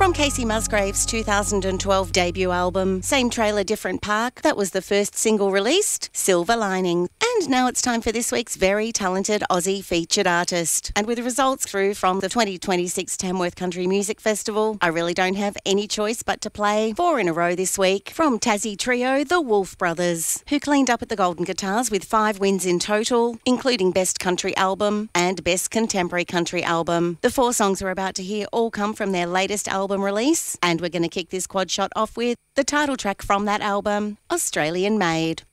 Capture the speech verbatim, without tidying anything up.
From Casey Musgrave's two thousand twelve debut album, Same Trailer, Different Park, that was the first single released, Silver Lining. And now it's time for this week's very talented Aussie featured artist. And with the results through from the twenty twenty-six Tamworth Country Music Festival, I really don't have any choice but to play four in a row this week from Tassie trio The Wolf Brothers, who cleaned up at the Golden Guitars with five wins in total, including Best Country Album and Best Contemporary Country Album. The four songs we're about to hear all come from their latest album release, and we're going to kick this quad shot off with the title track from that album, Australian Made.